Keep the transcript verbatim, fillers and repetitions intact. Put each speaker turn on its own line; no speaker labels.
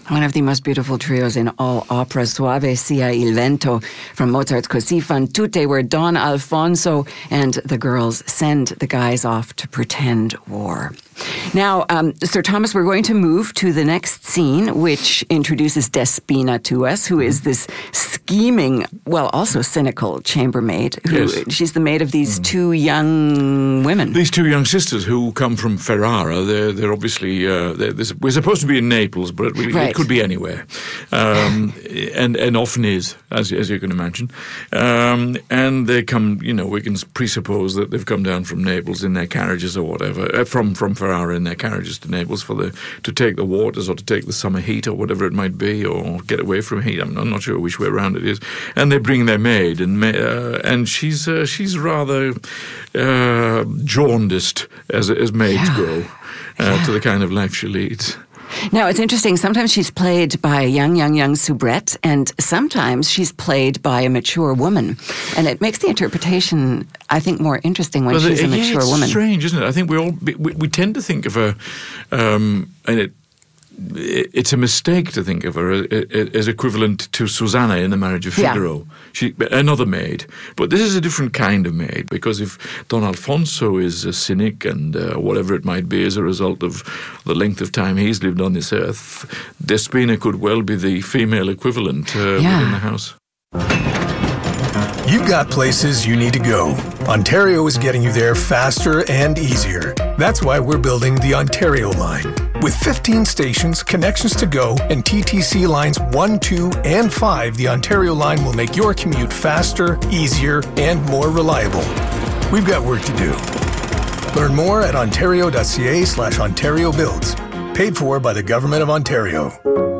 One of the most beautiful trios in all opera, Soave sia il vento, from Mozart's Così fan tutte, where Don Alfonso and the girls send the guys off to pretend war. Now, um, Sir Thomas, we're going to move to the next scene, which introduces Despina to us, who is this scheming, well, also cynical chambermaid. Who,
yes.
She's the maid of these mm. two young women.
These two young sisters who come from Ferrara. They're, they're obviously, uh, they're, they're, we're supposed to be in Naples, but it,
right.
it could be anywhere. Um, and, and often is, as, as you can imagine. Um, and they come, you know, we can presuppose that they've come down from Naples in their carriages or whatever, uh, from, from Ferrara in their carriages to Naples for the to take the waters or to take the summer heat or whatever it might be, or get away from heat. I'm, I'm not sure which way around it is. And they bring their maid, and uh, and she's uh, she's rather uh, jaundiced as as maids
yeah.
go uh,
yeah.
to the kind of life she leads.
Now, it's interesting. Sometimes she's played by a young, young, young soubrette, and sometimes she's played by a mature woman. And it makes the interpretation, I think, more interesting when
well,
she's
the,
a mature
yeah, it's
woman.
It's strange, isn't it? I think we all we, we tend to think of her, um, and it. It's a mistake to think of her as equivalent to Susanna in The Marriage of Figaro.
Yeah.
She, another maid. But this is a different kind of maid, because if Don Alfonso is a cynic and uh, whatever it might be as a result of the length of time he's lived on this earth, Despina could well be the female equivalent uh,
yeah.
within the house.
You've got places you need to go. Ontario is getting you there faster and easier. That's why we're building the Ontario line. With fifteen stations, connections to go, and T T C lines one, two, and five, the Ontario line will make your commute faster, easier, and more reliable. We've got work to do. Learn more at ontario.ca slash Ontario Builds. Paid for by the Government of Ontario.